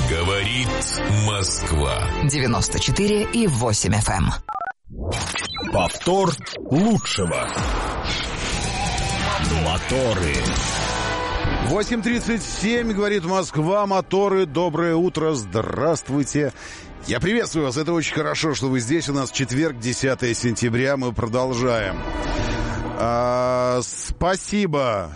Говорит Москва. 94,8 FM. Повтор лучшего. Моторы. 8:37, говорит Москва, моторы, доброе утро, здравствуйте. Я приветствую вас, это очень хорошо, что вы здесь, у нас четверг, 10 сентября, мы продолжаем. Спасибо,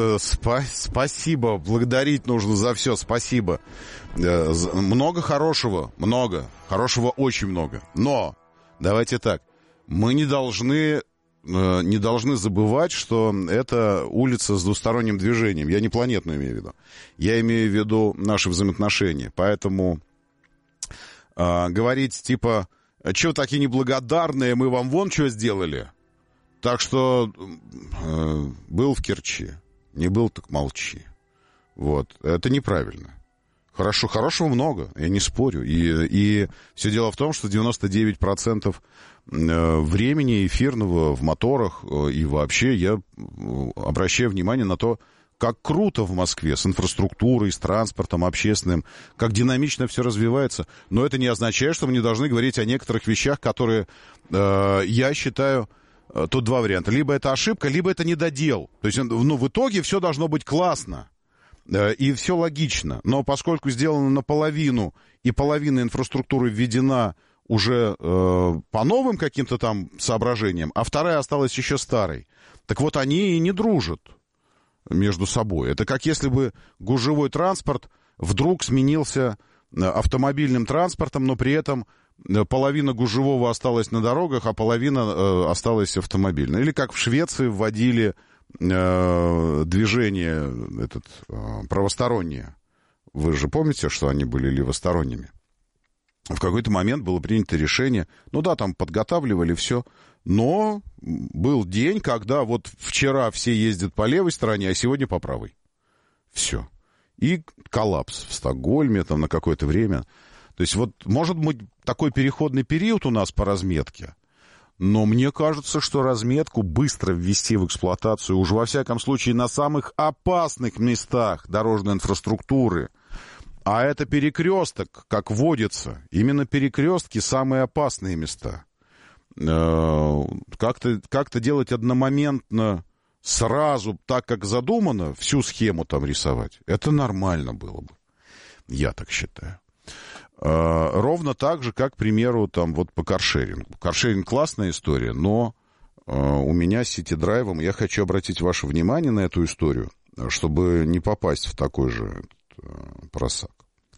спасибо, благодарить нужно за все, спасибо. Много хорошего, очень много. Но, давайте так, мы не должны забывать, что это улица с двусторонним движением. Я не планетную имею в виду. Я имею в виду наши взаимоотношения. Поэтому говорить типа, что такие неблагодарные, мы вам вон что сделали. Так что был в Керчи, не был, так молчи. Вот, это неправильно. Хорошего много, я не спорю. И все дело в том, что 99% времени эфирного в моторах и вообще я обращаю внимание на то, как круто в Москве с инфраструктурой, с транспортом общественным, как динамично все развивается. Но это не означает, что мы не должны говорить о некоторых вещах, которые, я считаю, тут два варианта. Либо это ошибка, либо это недодел. То есть, в итоге все должно быть классно. И все логично. Но поскольку сделано наполовину, и половина инфраструктуры введена уже по новым каким-то там соображениям, а вторая осталась еще старой, так вот они и не дружат между собой. Это как если бы гужевой транспорт вдруг сменился автомобильным транспортом, но при этом половина гужевого осталась на дорогах, а половина осталась автомобильной. Или как в Швеции вводили движение правостороннее. Вы же помните, что они были левосторонними? В какой-то момент было принято решение, ну да, там подготавливали все, но был день, когда вот вчера все ездят по левой стороне, а сегодня по правой. Все. И коллапс в Стокгольме там на какое-то время. То есть вот может быть такой переходный период у нас по разметке, но мне кажется, что разметку быстро ввести в эксплуатацию, уже во всяком случае на самых опасных местах дорожной инфраструктуры. А это перекресток, как водится. Именно перекрестки самые опасные места. Как-то делать одномоментно, сразу, так как задумано, всю схему там рисовать, это нормально было бы. Я так считаю. Ровно так же, как, к примеру, там вот по каршерингу. Каршеринг классная история, но у меня с сити-драйвом, я хочу обратить ваше внимание на эту историю, чтобы не попасть в такой же просак.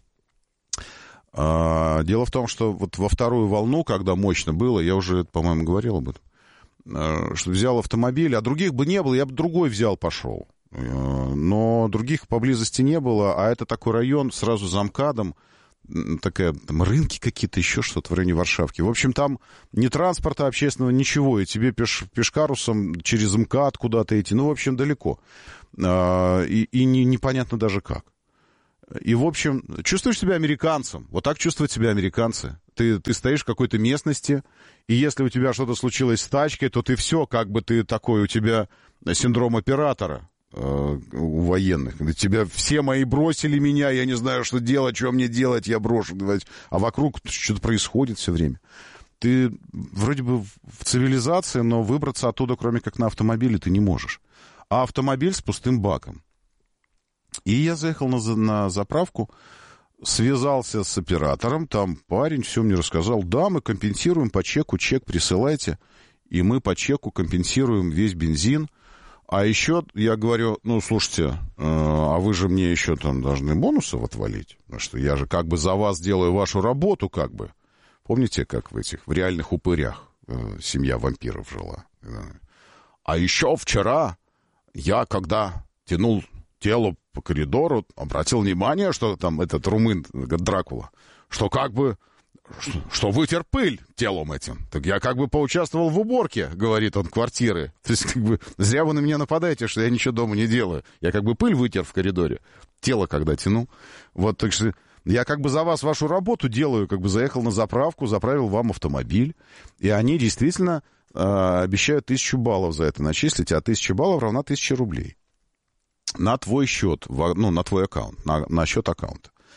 Дело в том, что вот во вторую волну, когда мощно было, я уже, по-моему, говорил об этом, что взял автомобиль, а других бы не было, я бы другой взял, пошел. Но других поблизости не было, а это такой район сразу за МКАДом, такая, там, рынки какие-то, еще что-то в районе Варшавки. В общем, там ни транспорта общественного, ничего, и тебе пешкарусом через МКАД куда-то идти, ну, в общем, далеко. И непонятно даже как. И, в общем, чувствуешь себя американцем. Вот так чувствуют себя американцы. Ты стоишь в какой-то местности, и если у тебя что-то случилось с тачкой, то ты все, как бы ты такой, у тебя синдром оператора у военных. Тебя все мои бросили меня, я не знаю, что делать, что мне делать, я брошу. А вокруг что-то происходит все время. Ты вроде бы в цивилизации, но выбраться оттуда, кроме как на автомобиле, ты не можешь. А автомобиль с пустым баком. И я заехал на заправку, связался с оператором, там парень все мне рассказал. Да, мы компенсируем по чеку, чек присылайте, и мы по чеку компенсируем весь бензин. А еще я говорю, ну, слушайте, а вы же мне еще там должны бонусов отвалить, потому что я же как бы за вас делаю вашу работу, как бы. Помните, как в реальных упырях семья вампиров жила? А еще вчера я, когда тянул тело по коридору, обратил внимание, что там этот румын, Дракула, что как бы, что вытер пыль телом этим. Так я как бы поучаствовал в уборке, говорит он, квартиры. То есть как бы зря вы на меня нападаете, что я ничего дома не делаю. Я как бы пыль вытер в коридоре, тело когда тянул. Вот, так что я как бы за вас вашу работу делаю, как бы заехал на заправку, заправил вам автомобиль, и они действительно обещают 1000 баллов за это начислить, а 1000 баллов равна 1000 рублей. На твой счет, ну, на твой аккаунт, на счет аккаунта.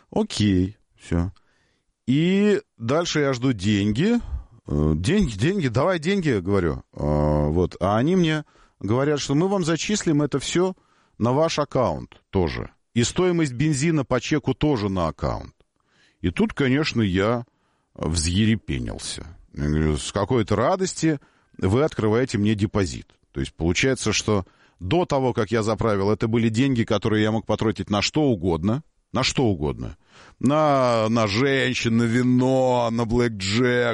Окей, все. И дальше я жду деньги. Деньги, давай деньги, говорю. Вот. А они мне говорят, что мы вам зачислим это все на ваш аккаунт тоже. И стоимость бензина по чеку тоже на аккаунт. И тут, конечно, я взъерепенился. Я говорю, с какой-то радости вы открываете мне депозит. То есть получается, что до того, как я заправил, это были деньги, которые я мог потратить на что угодно. На что угодно. На женщин, на вино, на блэкджек,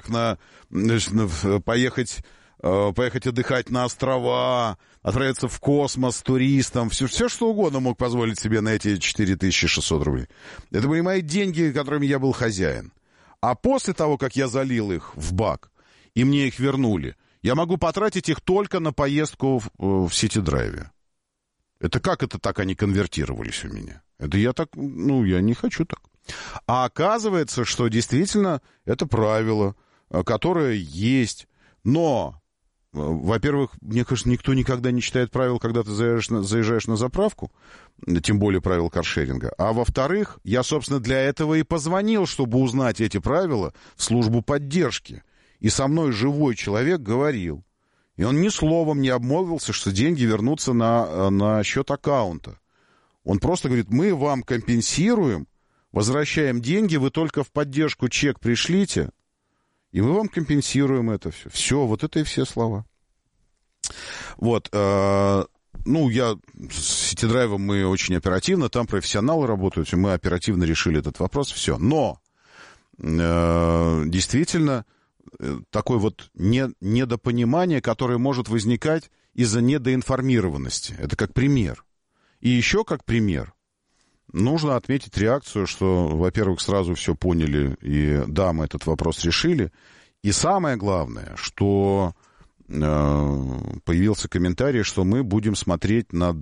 поехать отдыхать на острова, отправиться в космос туристам. Все что угодно мог позволить себе на эти 4600 рублей. Это были мои деньги, которыми я был хозяин. А после того, как я залил их в бак, и мне их вернули, я могу потратить их только на поездку в Сити-драйве. Это как это так они конвертировались у меня? Это я так, я не хочу так. А оказывается, что действительно это правило, которое есть. Но, во-первых, мне кажется, никто никогда не читает правил, когда ты заезжаешь на заправку, тем более правил каршеринга. А во-вторых, я, собственно, для этого и позвонил, чтобы узнать эти правила в службу поддержки. И со мной живой человек говорил. И он ни словом не обмолвился, что деньги вернутся на счет аккаунта. Он просто говорит, мы вам компенсируем, возвращаем деньги, вы только в поддержку чек пришлите, и мы вам компенсируем это все. Все, вот это и все слова. Вот, я с Сити-драйвом мы очень оперативно, там профессионалы работают, мы оперативно решили этот вопрос, все. Но, действительно, такое вот недопонимание, которое может возникать из-за недоинформированности. Это как пример. И еще как пример нужно отметить реакцию, что, во-первых, сразу все поняли, и да, мы этот вопрос решили. И самое главное, что появился комментарий, что мы будем смотреть над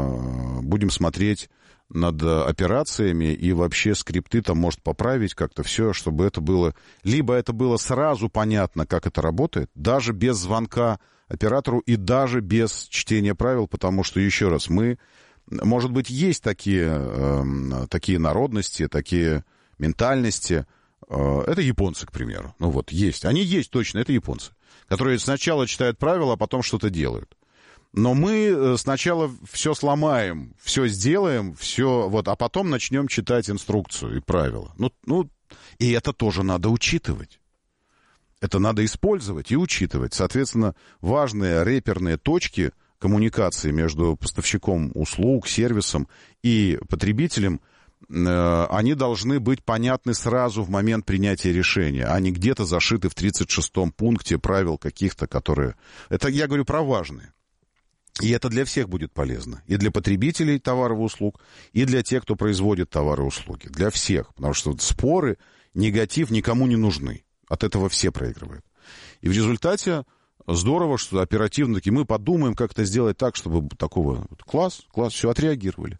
операциями, и вообще скрипты там может поправить как-то все, чтобы это было... Либо это было сразу понятно, как это работает, даже без звонка оператору и даже без чтения правил, потому что, еще раз, может быть, есть такие народности, такие ментальности. Это японцы, к примеру. Есть. Они есть точно, это японцы, которые сначала читают правила, а потом что-то делают. Но мы сначала все сломаем, все сделаем, а потом начнем читать инструкцию и правила. И это тоже надо учитывать. Это надо использовать и учитывать. Соответственно, важные реперные точки коммуникации между поставщиком услуг, сервисом и потребителем, они должны быть понятны сразу в момент принятия решения, а не где-то зашиты в 36-м пункте правил каких-то, которые... Это я говорю про важные. И это для всех будет полезно. И для потребителей товаров и услуг, и для тех, кто производит товары и услуги. Для всех. Потому что споры, негатив никому не нужны. От этого все проигрывают. И в результате здорово, что оперативно-таки мы подумаем, как это сделать так, чтобы такого... Класс, все, отреагировали.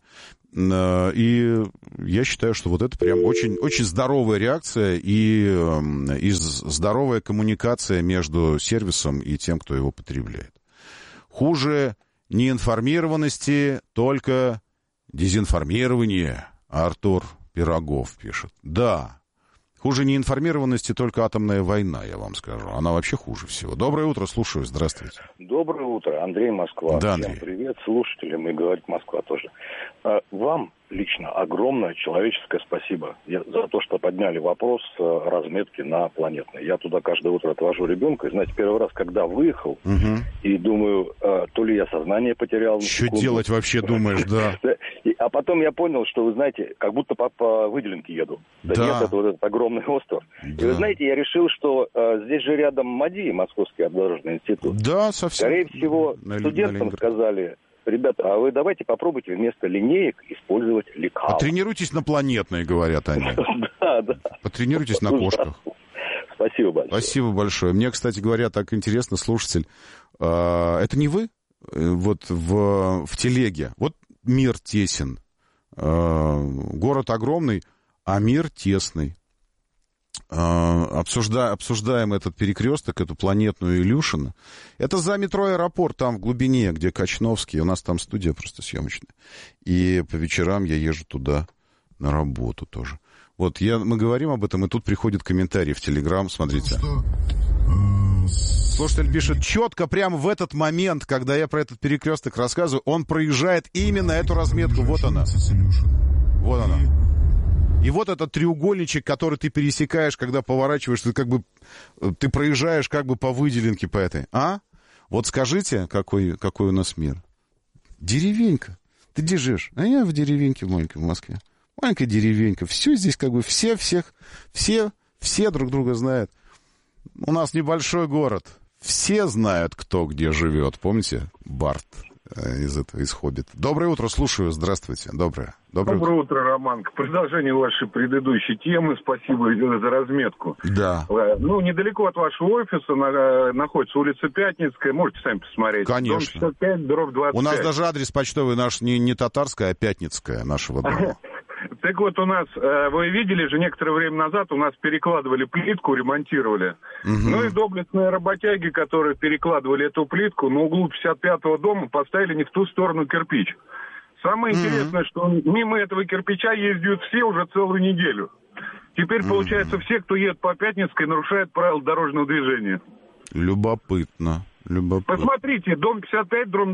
И я считаю, что вот это прям очень, очень здоровая реакция и здоровая коммуникация между сервисом и тем, кто его потребляет. Хуже неинформированности, только дезинформирование. Артур Пирогов пишет. Да, хуже неинформированности только атомная война, я вам скажу. Она вообще хуже всего. Доброе утро, слушаю, здравствуйте. Доброе утро, Андрей, Москва. Да, Всем Андрей. привет, слушателям, и говорит Москва тоже. Вам лично огромное человеческое спасибо за то, что подняли вопрос разметки на Планетной. Я туда каждое утро отвожу ребенка, и, знаете, первый раз, когда выехал, и думаю, то ли я сознание потерял. Что делать вообще думаешь, да. А потом я понял, что, вы знаете, как будто по выделенке еду. Да. Нет, это вот этот огромный остров. Да. И вы знаете, я решил, что здесь же рядом МАДИ, Московский автодорожный институт. Да, совсем. Скорее всего, студентам сказали: ребята, а вы давайте попробуйте вместо линеек использовать лекала. Потренируйтесь на Планетной, говорят они. Да. Потренируйтесь на кошках. Спасибо большое. Спасибо большое. Мне, кстати говоря, так интересно, слушатель. Это не вы? Вот в телеге. Вот мир тесен. Город огромный, а мир тесный. Обсуждаем этот перекресток, эту Планетную Илюшина. Это за метро Аэропорт, там в глубине, где Качновский. У нас там студия просто съемочная. И по вечерам я езжу туда на работу тоже. Вот мы говорим об этом, и тут приходит комментарий в Телеграм, смотрите. Слушатель пишет, четко прямо в этот момент, когда я про этот перекресток рассказываю, он проезжает именно эту разметку. Вот она. Вот она. И вот этот треугольничек, который ты пересекаешь, когда поворачиваешь, ты проезжаешь как бы по выделенке по этой. А? Вот скажите, какой у нас мир. Деревенька. Ты где живешь? А я в деревеньке маленькой в Москве. Маленькая деревенька. Все здесь как бы все друг друга знают. У нас небольшой город. Все знают, кто где живет. Помните? Барт из «Хоббита». Доброе утро, слушаю. Здравствуйте. Доброе утро, Роман. К продолжению вашей предыдущей темы, спасибо за разметку. Да. Недалеко от вашего офиса находится улица Пятницкая. Можете сами посмотреть. Конечно. Дом 65, дробь 25. У нас даже адрес почтовый наш не татарская, а Пятницкая нашего дома. Так вот, у нас, вы видели же, некоторое время назад у нас перекладывали плитку, ремонтировали. Ну и доблестные работяги, которые перекладывали эту плитку, на углу 55-го дома поставили не в ту сторону кирпич. Самое интересное, что мимо этого кирпича ездят все уже целую неделю. Теперь, получается, все, кто едет по Пятницкой, нарушают правила дорожного движения. Любопытно. Посмотрите, дом 55, дробь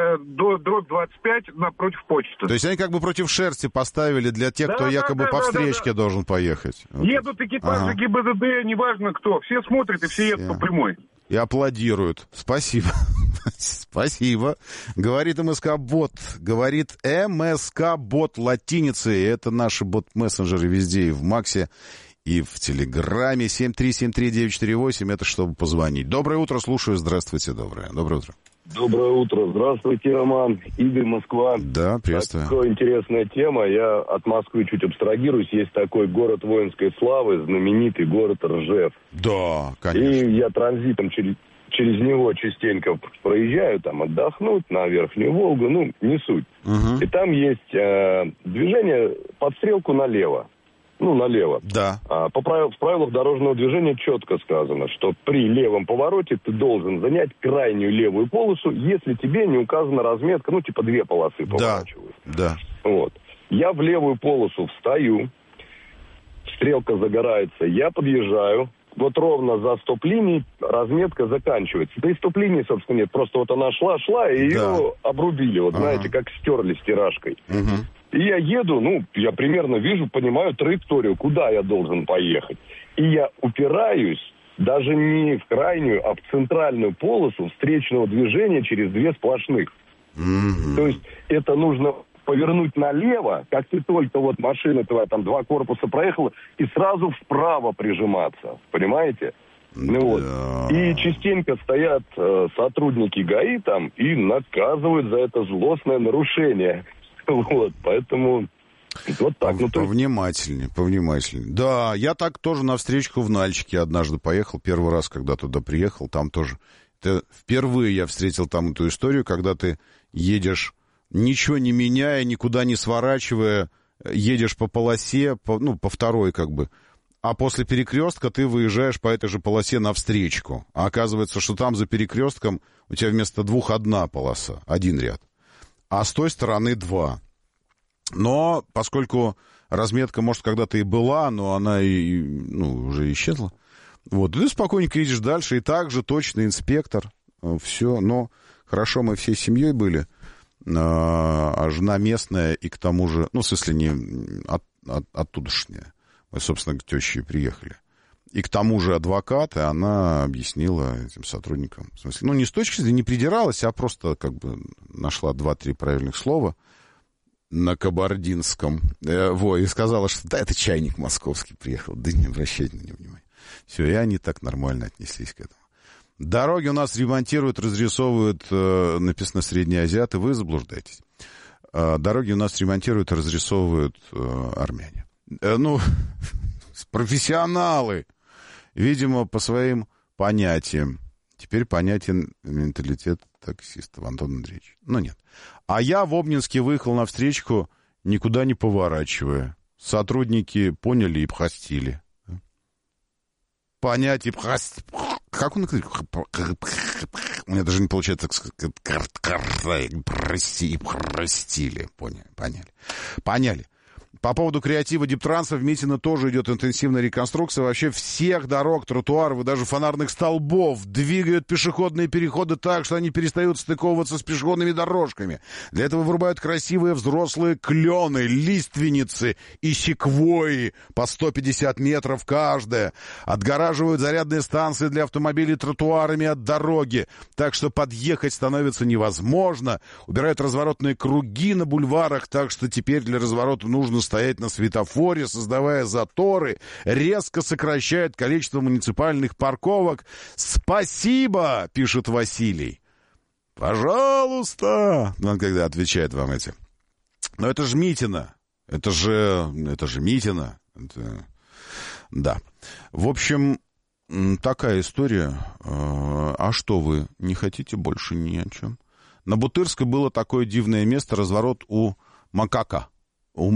25 напротив почты. То есть они как бы против шерсти поставили для тех, кто якобы по встречке должен поехать. Едут экипажи ГИБДД, неважно кто. Все смотрят и все едут по прямой. И аплодируют. Спасибо. Спасибо. Говорит МСК-бот. Говорит МСК-бот латиницей. Это наши бот-мессенджеры везде, и в Максе, и в Телеграме. 7373948. Это чтобы позвонить. Доброе утро, слушаю. Здравствуйте, доброе утро. Доброе утро. Здравствуйте, Роман. Игорь, Москва. Да, приветствую. Такая интересная тема. Я от Москвы чуть абстрагируюсь. Есть такой город воинской славы, знаменитый город Ржев. Да, конечно. И я транзитом через него частенько проезжаю, там отдохнуть на Верхнюю Волгу. Не суть. И там есть движение под стрелку налево. Налево. Да. В правилах дорожного движения четко сказано, что при левом повороте ты должен занять крайнюю левую полосу, если тебе не указана разметка, две полосы поворачивают. Да. Вот. Я в левую полосу встаю, стрелка загорается, я подъезжаю, вот ровно за стоп-линией разметка заканчивается. Да и стоп-линии, собственно, нет, просто вот она шла, и ее обрубили, знаете, как стерли стиражкой. И я еду, я примерно вижу, понимаю траекторию, куда я должен поехать. И я упираюсь даже не в крайнюю, а в центральную полосу встречного движения через две сплошных. То есть это нужно повернуть налево, как ты только машина твоя, там 2 корпуса проехала, и сразу вправо прижиматься. Понимаете? И частенько стоят сотрудники ГАИ там и наказывают за это злостное нарушение. Поэтому вот так. Повнимательнее. Да, я так тоже на встречку в Нальчике однажды поехал, первый раз, когда туда приехал, там тоже. Впервые я встретил там эту историю, когда ты едешь, ничего не меняя, никуда не сворачивая, едешь по полосе, по второй как бы, а после перекрестка ты выезжаешь по этой же полосе навстречку. А оказывается, что там за перекрестком у тебя вместо 2 1 полоса, 1 ряд. А с той стороны 2. Но поскольку разметка, может, когда-то и была, но она уже исчезла, ты спокойненько едешь дальше, и также точно инспектор, все, но хорошо, мы всей семьей были, а жена местная, и к тому же, в смысле, не оттудошняя, мы, собственно, к теще приехали. И к тому же адвокат, и она объяснила этим сотрудникам. В смысле, не с точки зрения, не придиралась, а просто как бы нашла 2-3 правильных слова на кабардинском. И сказала, что это чайник московский приехал. Да не обращайте на него внимания. Все, и они так нормально отнеслись к этому. Дороги у нас ремонтируют, разрисовывают, написано «Средние азиаты», вы заблуждаетесь. Дороги у нас ремонтируют, разрисовывают армяне. Профессионалы. Видимо, по своим понятиям. Теперь понятен менталитет таксистов, Антон Андреевич. Нет. А я в Обнинске выехал на встречку, никуда не поворачивая. Сотрудники поняли и простили. Понять и простили. Как он говорит? У меня даже не получается простили. Поняли. По поводу креатива Диптранса в Митино тоже идет интенсивная реконструкция вообще всех дорог, тротуаров и даже фонарных столбов. Двигают пешеходные переходы так, что они перестают стыковываться с пешеходными дорожками. Для этого вырубают красивые взрослые клены, лиственницы и секвойи по 150 метров каждая. Отгораживают зарядные станции для автомобилей тротуарами от дороги, так что подъехать становится невозможно. Убирают разворотные круги на бульварах, так что теперь для разворота нужно стоять на светофоре, создавая заторы, резко сокращают количество муниципальных парковок. «Спасибо!» — пишет Василий. «Пожалуйста!» — он когда отвечает вам эти. Но это же Митино. Это же Митино. Да. В общем, такая история. А что вы, не хотите больше ни о чем? На Бутырской было такое дивное место, разворот у Макака. У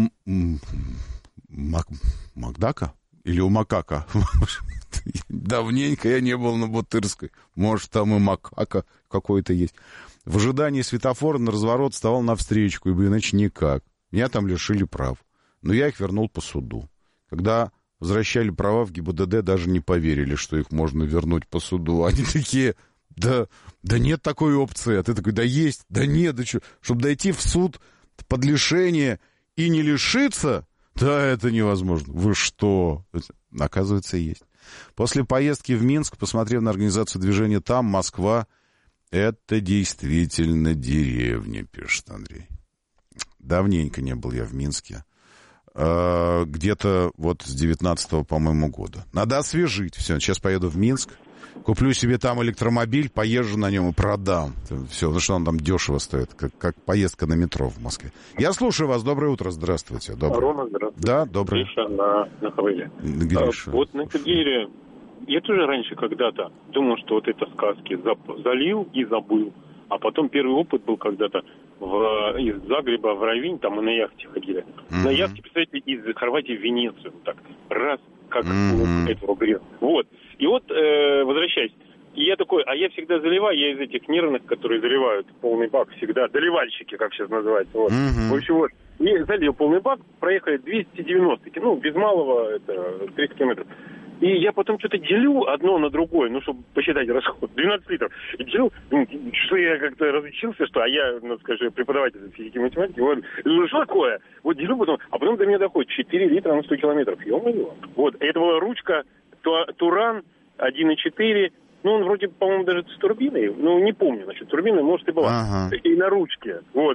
Макдака? Или у Макака? Давненько я не был на Бутырской. Может, там и Макака какой-то есть. В ожидании светофора на разворот вставал навстречку, ибо иначе никак. Меня там лишили прав. Но я их вернул по суду. Когда возвращали права в ГИБДД, даже не поверили, что их можно вернуть по суду. Они такие, да нет такой опции. А ты такой, да есть, да нет, да что? Чтобы дойти в суд под лишение и не лишиться, да, это невозможно. Вы что? Оказывается, есть. После поездки в Минск, посмотрев на организацию движения там, Москва, это действительно деревня, пишет Андрей. Давненько не был я в Минске. Где-то вот с 19-го, по-моему, года. Надо освежить. Все, сейчас поеду в Минск. Куплю себе там электромобиль, поезжу на нем и продам. Все, потому что он там дешево стоит, как поездка на метро в Москве. Я слушаю вас. Доброе утро. Здравствуйте. Рома, здравствуйте. Да, доброе. Гриша на Хавеле. Гриша. Вот на этой деле я тоже раньше когда-то думал, что вот это сказки залил и забыл. А потом первый опыт был когда-то из Загреба в Равинь, там мы на яхте ходили. На яхте, представляете, из Хорватии в Венецию. Так, раз, как этого бред. Вот. И вот, возвращаясь, и я такой, а я всегда заливаю, я из этих нервных, которые заливают полный бак всегда, доливальщики, как сейчас называется. Вот. В общем, вот, и залил полный бак, проехали 290, ну, без малого, это 30 километров. И я потом что-то делю одно на другое, ну, чтобы посчитать расход, 12 литров. И делю, что я как-то разучился, что, а я, ну, скажи, преподаватель физики и математики, вот, что такое? Вот делю потом, а потом до меня доходит 4 литра на 100 километров, ё-моё. Вот, это была ручка Туран 1.4, ну, он вроде, по-моему, даже с турбиной, ну, не помню, значит, турбина, может, и была, и на ручке, вот.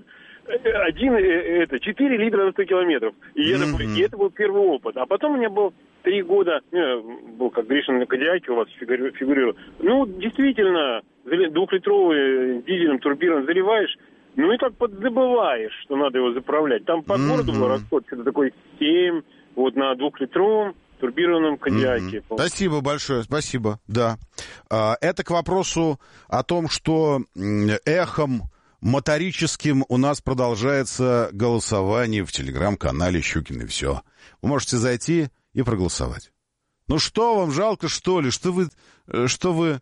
4 литра на 100 километров. И это был первый опыт. А потом у меня был 3 года, был как Гриша на Кадиаке у вас фигурировал. Ну, действительно, 2-литровый дизельным турбированным заливаешь, ну и так подзабываешь, что надо его заправлять. Там по городу был расход, что-то такой 7, вот на 2-литровом турбированном Кадиаке. Спасибо большое, спасибо, да. Это к вопросу о том, что эхом моторическим у нас продолжается голосование в телеграм-канале Щукин и все. Вы можете зайти и проголосовать. Ну что вам, жалко, что ли? Вы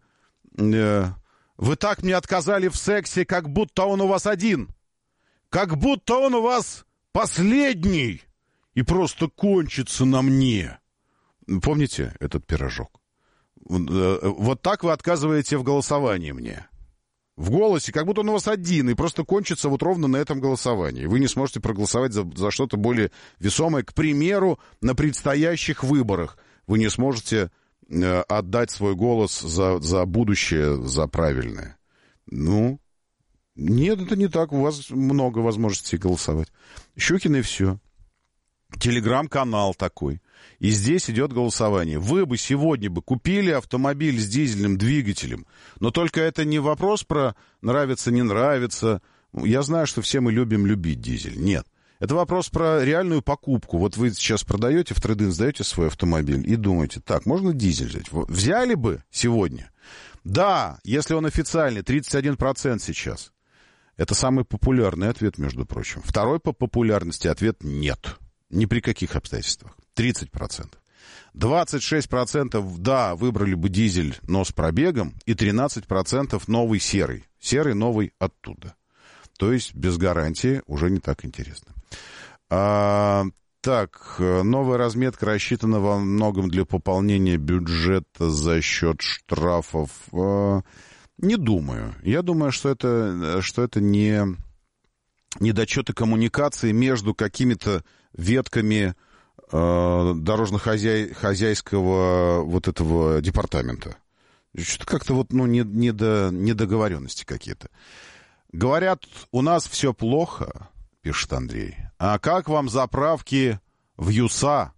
так мне отказали в сексе, как будто он у вас один. Как будто он у вас последний. И просто кончится на мне. Помните этот пирожок? Вот так вы отказываете в голосовании мне. В голосе, как будто он у вас один, и просто кончится вот ровно на этом голосовании. Вы не сможете проголосовать за что-то более весомое. К примеру, на предстоящих выборах вы не сможете отдать свой голос за будущее, за правильное. Ну, нет, это не так. У вас много возможностей голосовать. Щукин и все. Телеграм-канал такой. И здесь идет голосование. Вы бы сегодня купили автомобиль с дизельным двигателем. Но только это не вопрос про нравится, не нравится. Я знаю, что все мы любим любить дизель. Нет. Это вопрос про реальную покупку. Вот вы сейчас продаете в трейд-ин, сдаете свой автомобиль и думаете, так, можно дизель взять? Взяли бы сегодня? Да, если он официальный, 31% сейчас. Это самый популярный ответ, между прочим. Второй по популярности ответ нет. Ни при каких обстоятельствах. 30%. 26% да, выбрали бы дизель, но с пробегом, и 13% новый серый. Серый новый оттуда. То есть без гарантии уже не так интересно. Так, новая разметка рассчитана во многом для пополнения бюджета за счет штрафов. Не думаю. Я думаю, что это не недочеты коммуникации между какими-то ветками дорожно-хозяйского вот этого департамента. Что-то как-то вот, недоговоренности какие-то. Говорят, у нас все плохо, пишет Андрей. А как вам заправки в ЮСА?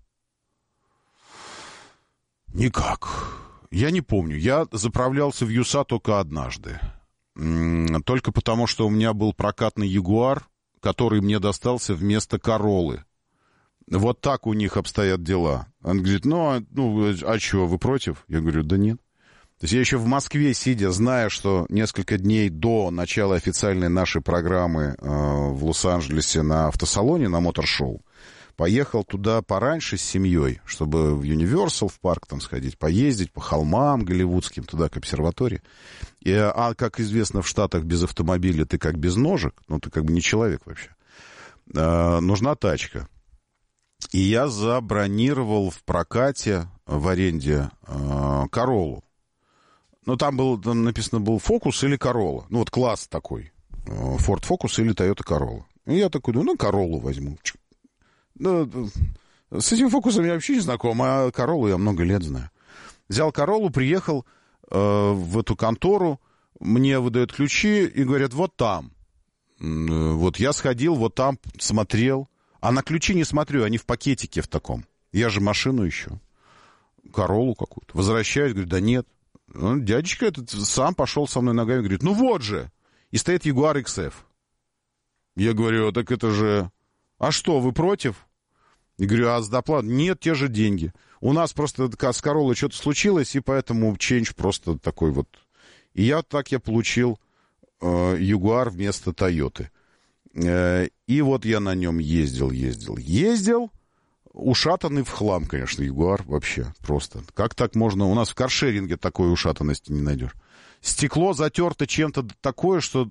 Никак. Я не помню. Я заправлялся в ЮСА только однажды. Только потому, что у меня был прокатный Ягуар, который мне достался вместо Короллы. Вот так у них обстоят дела. Он говорит, а что, вы против? Я говорю, да нет. То есть я еще в Москве, сидя, зная, что несколько дней до начала официальной нашей программы в Лос-Анджелесе на автосалоне, на мотор-шоу, поехал туда пораньше с семьей, чтобы в Universal, в парк там сходить, поездить по холмам голливудским, туда к обсерватории. А, как известно, в Штатах без автомобиля ты как без ножек, ты как бы не человек вообще. Нужна тачка. И я забронировал в прокате, в аренде, Короллу. Там написано был Фокус или Королла. Класс такой. Ford Focus или Toyota Corolla. И я такой думаю, Короллу возьму. С этим Фокусом я вообще не знаком, а Короллу я много лет знаю. Взял Короллу, приехал в эту контору, мне выдают ключи и говорят, вот там. Вот я сходил, вот там смотрел. А на ключи не смотрю, они в пакетике в таком. Я же машину ищу. Короллу какую-то. Возвращаюсь, говорю, да нет. Дядечка этот сам пошел со мной ногами, говорит, вот же. И стоит Jaguar XF. Я говорю, так это же... А что, вы против? Я говорю, а с доплатой? Нет, те же деньги. У нас просто с Короллой что-то случилось, и поэтому чейндж просто такой вот. И я получил Jaguar вместо Тойоты. И вот я на нем ездил. Ушатанный в хлам, конечно, Ягуар вообще просто. Как так можно? У нас в каршеринге такой ушатанности не найдешь. Стекло затерто чем-то такое, что,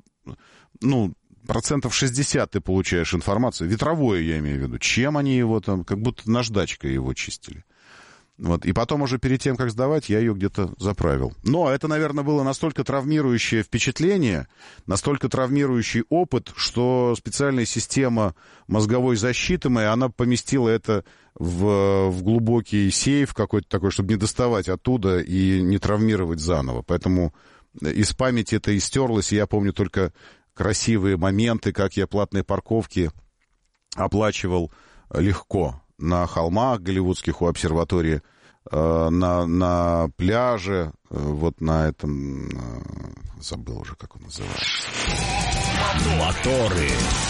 60% ты получаешь информацию. Ветровое, я имею в виду. Чем они его там, как будто наждачкой его чистили. Вот. И потом уже перед тем, как сдавать, я ее где-то заправил. Но это, наверное, было настолько травмирующее впечатление, настолько травмирующий опыт, что специальная система мозговой защиты моя, она поместила это в глубокий сейф какой-то такой, чтобы не доставать оттуда и не травмировать заново. Поэтому из памяти это и стерлось, и я помню только красивые моменты, как я платные парковки оплачивал легко. На холмах голливудских у обсерватории, на пляже, вот на этом... Забыл уже, как он называется. Моторы.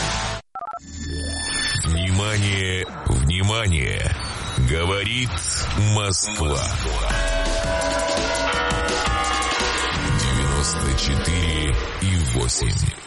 Внимание, внимание! Говорит Москва. 94,8.